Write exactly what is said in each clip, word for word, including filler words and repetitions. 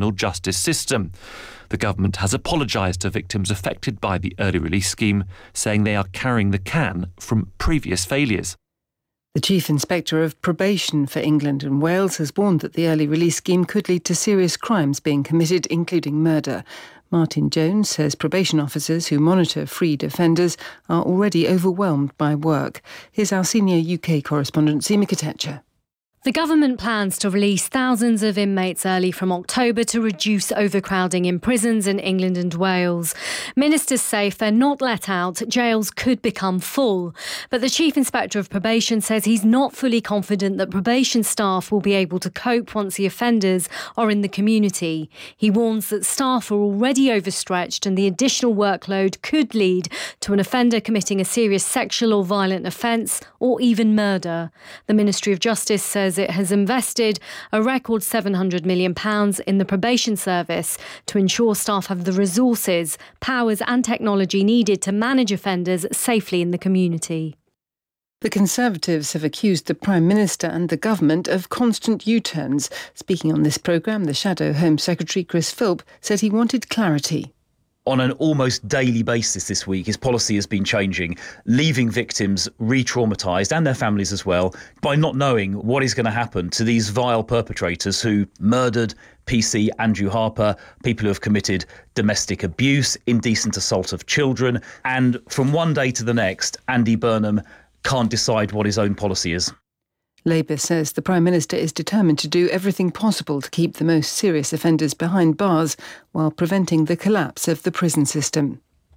criminal justice system. The government has apologised to victims affected by the early release scheme, saying they are carrying the can from previous failures. The Chief Inspector of Probation for England and Wales has warned that the early release scheme could lead to serious crimes being committed, including murder. Martin Jones says probation officers who monitor freed offenders are already overwhelmed by work. Here's our senior U K correspondent, Seema Katecha. The government plans to release thousands of inmates early from October to reduce overcrowding in prisons in England and Wales. Ministers say if they're not let out, jails could become full. But the Chief Inspector of Probation says he's not fully confident that probation staff will be able to cope once the offenders are in the community. He warns that staff are already overstretched and the additional workload could lead to an offender committing a serious sexual or violent offence or even murder. The Ministry of Justice says it has invested a record seven hundred million pounds in the probation service to ensure staff have the resources, powers and technology needed to manage offenders safely in the community. The Conservatives have accused the Prime Minister and the government of constant U-turns. Speaking on this programme, the Shadow Home Secretary Chris Philp said he wanted clarity. On an almost daily basis this week, his policy has been changing, leaving victims re-traumatised and their families as well by not knowing what is going to happen to these vile perpetrators who murdered P C Andrew Harper, people who have committed domestic abuse, indecent assault of children, and from one day to the next, Andy Burnham can't decide what his own policy is. Labour says the Prime Minister is determined to do everything possible to keep the most serious offenders behind bars while preventing the collapse of the prison system.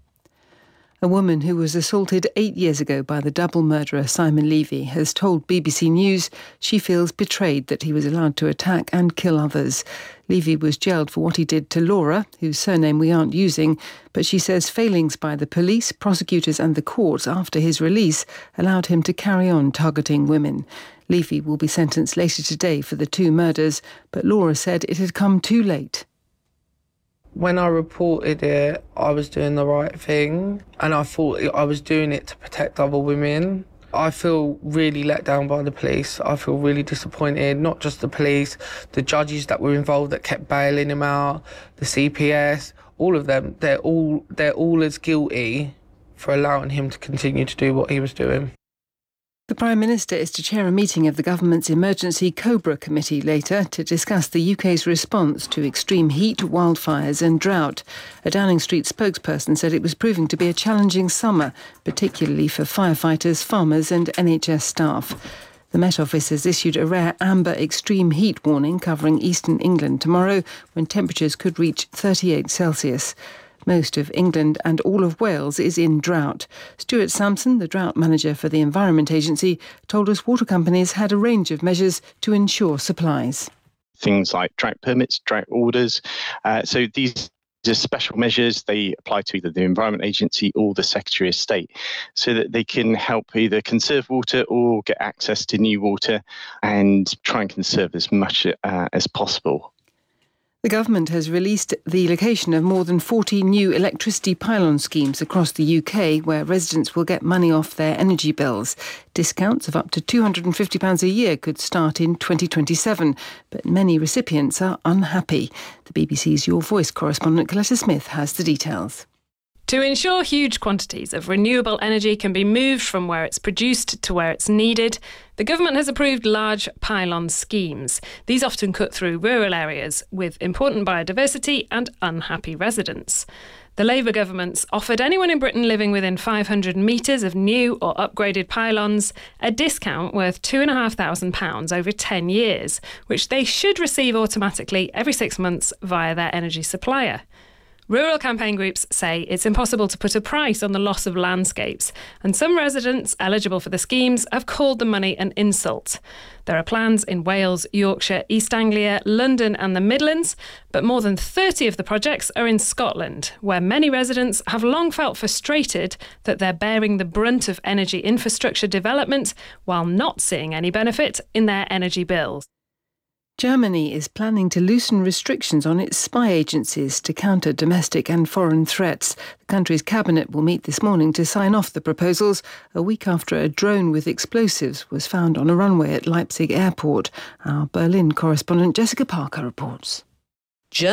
A woman who was assaulted eight years ago by the double murderer Simon Levy has told B B C News she feels betrayed that he was allowed to attack and kill others. Levy was jailed for what he did to Laura, whose surname we aren't using, but she says failings by the police, prosecutors and the courts after his release allowed him to carry on targeting women. Levy will be sentenced later today for the two murders, but Laura said it had come too late. When I reported it, I was doing the right thing, and I thought I was doing it to protect other women. I feel really let down by the police. I feel really disappointed, not just the police, the judges that were involved that kept bailing him out, the C P S, all of them. They're all, they're all as guilty for allowing him to continue to do what he was doing. The Prime Minister is to chair a meeting of the government's Emergency Cobra Committee later to discuss the U K's response to extreme heat, wildfires and drought. A Downing Street spokesperson said it was proving to be a challenging summer, particularly for firefighters, farmers and N H S staff. The Met Office has issued a rare amber extreme heat warning covering eastern England tomorrow, when temperatures could reach thirty-eight Celsius. Most of England and all of Wales is in drought. Stuart Sampson, the drought manager for the Environment Agency, told us water companies had a range of measures to ensure supplies. Things like drought permits, drought orders. Uh, so these are special measures. They apply to either the Environment Agency or the Secretary of State, so that they can help either conserve water or get access to new water and try and conserve as much uh, as possible. The government has released the location of more than forty new electricity pylon schemes across the U K, where residents will get money off their energy bills. Discounts of up to two hundred fifty pounds a year could start in twenty twenty-seven, but many recipients are unhappy. The B B C's Your Voice correspondent Coletta Smith has the details. To ensure huge quantities of renewable energy can be moved from where it's produced to where it's needed, the government has approved large pylon schemes. These often cut through rural areas with important biodiversity and unhappy residents. The Labour government's offered anyone in Britain living within five hundred metres of new or upgraded pylons a discount worth two thousand five hundred pounds over ten years, which they should receive automatically every six months via their energy supplier. Rural campaign groups say it's impossible to put a price on the loss of landscapes, and some residents eligible for the schemes have called the money an insult. There are plans in Wales, Yorkshire, East Anglia, London and the Midlands, but more than thirty of the projects are in Scotland, where many residents have long felt frustrated that they're bearing the brunt of energy infrastructure development while not seeing any benefit in their energy bills. Germany is planning to loosen restrictions on its spy agencies to counter domestic and foreign threats. The country's cabinet will meet this morning to sign off the proposals, a week after a drone with explosives was found on a runway at Leipzig airport. Our Berlin correspondent Jessica Parker reports.